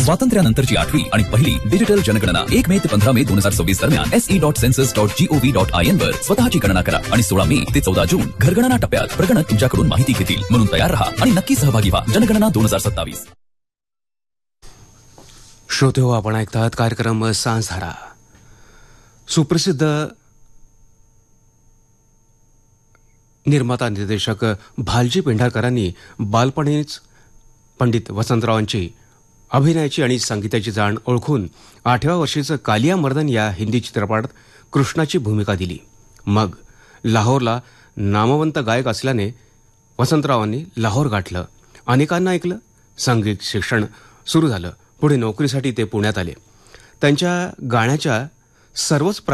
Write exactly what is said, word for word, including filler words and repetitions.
स्वातंत्र्यानंतरची आठवी आणि पहिली डिजिटल जनगणना एक मे ते पंधरा मे दोन हजार सव्वीस दरम्यान SE dot census dot G O V dot I N वर स्वतःची गणना करा आणि सोळा मे ते चौदा जून घरगणना टप्प्यात प्रगणक तुमच्याकडून माहिती घेतील. म्हणून तयार रहा आणि नक्की सहभागी व्हा. जनगणना दोन हजार सत्तावीस. श्रोते हो, आपण ऐकतात कार्यक्रम सांजधारा. सुप्रसिद्ध निर्माता निर्देशक भालजी पेंढारकरांनी बालपणीच पंडित वसंतरावांची अभिनयाची आणि संगीताची जाण ओळखून आठव्या वर्षीचं कालिया मर्दन या हिंदी चित्रपटात कृष्णाची भूमिका दिली. मग लाहोरला नामवंत गायक असल्याने वसंतरावांनी लाहोर गाठलं. अनेकांना ऐकलं. संगीत शिक्षण सुरू झालं. पुढे नोकरीसाठी ते पुण्यात आले. त्यांच्या गाण्याच्या सर्वच